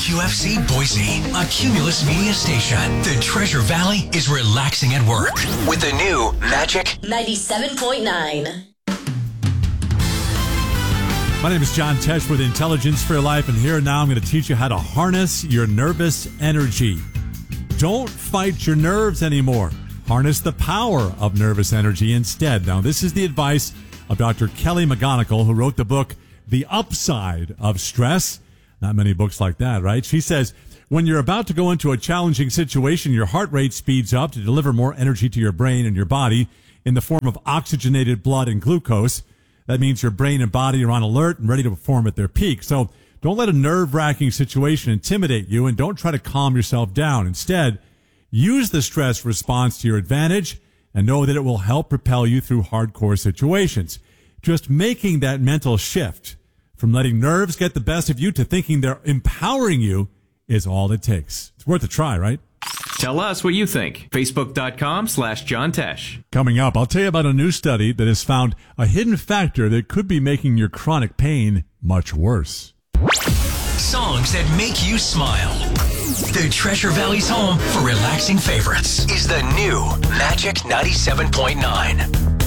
WQFC Boise, a Cumulus Media station. The Treasure Valley is relaxing at work with the new Magic 97.9. My name is John Tesh with Intelligence for Your Life, and here and now I'm going to teach you how to harness your nervous energy. Don't fight your nerves anymore. Harness the power of nervous energy instead. Now, this is the advice of Dr. Kelly McGonigal, who wrote the book, The Upside of Stress. Not many books like that, right? She says, when you're about to go into a challenging situation, your heart rate speeds up to deliver more energy to your brain and your body in the form of oxygenated blood and glucose. That means your brain and body are on alert and ready to perform at their peak. So don't let a nerve-wracking situation intimidate you, and don't try to calm yourself down. Instead, use the stress response to your advantage and know that it will help propel you through hardcore situations. Just making that mental shift from letting nerves get the best of you to thinking they're empowering you is all it takes. It's worth a try, right? Tell us what you think. Facebook.com/John Tesh. Coming up, I'll tell you about a new study that has found a hidden factor that could be making your chronic pain much worse. Songs that make you smile. The Treasure Valley's home for relaxing favorites is the new Magic 97.9.